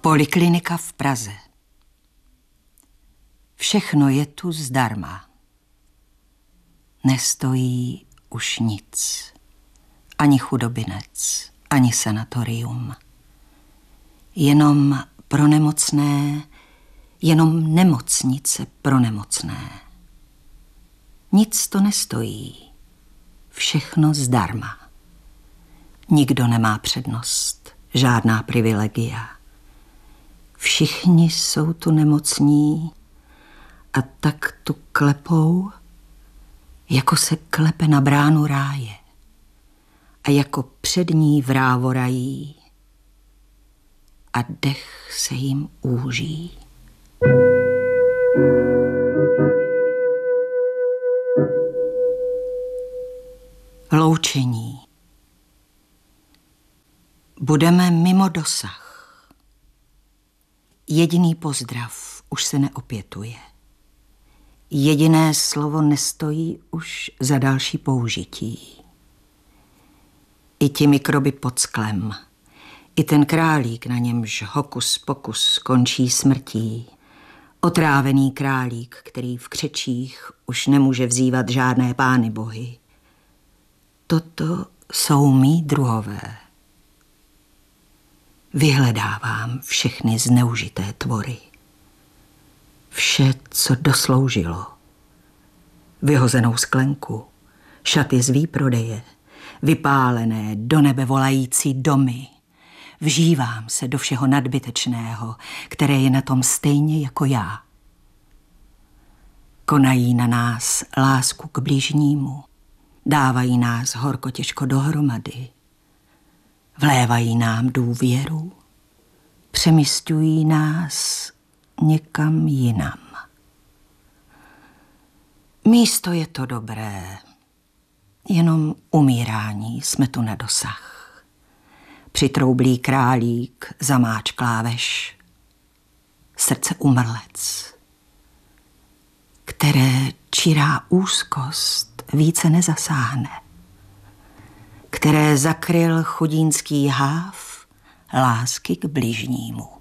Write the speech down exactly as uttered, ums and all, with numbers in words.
Poliklinika v Praze. Všechno je tu zdarma. Nestojí už nic. Ani chudobinec, ani sanatorium. Jenom pro nemocné, jenom nemocnice pro nemocné. Nic to nestojí. Všechno zdarma. Nikdo nemá přednost, žádná privilegia. Všichni jsou tu nemocní a tak tu klepou, jako se klepe na bránu ráje a jako před ní vrávorají a dech se jim úží. Loučení. Budeme mimo dosah. Jediný pozdrav už se neopětuje. Jediné slovo nestojí už za další použití. I ti mikroby pod sklem, i ten králík, na němž hokus pokus končí smrtí, otrávený králík, který v křečích už nemůže vzývat žádné pány bohy. Toto jsou mí druhové. Vyhledávám všechny zneužité tvory. Vše, co dosloužilo. Vyhozenou sklenku, šaty z výprodeje, vypálené, do nebe volající domy. Vžívám se do všeho nadbytečného, které je na tom stejně jako já. Konají na nás lásku k bližnímu, dávají nás horko těžko dohromady, vlévají nám důvěru, přemísťují nás někam jinam. Místo je to dobré, jenom umírání jsme tu na dosah. Přitroublý králík zamáč kláveš, srdce umrlec, které čirá úzkost více nezasáhne, které zakryl chudínský háv lásky k bližnímu.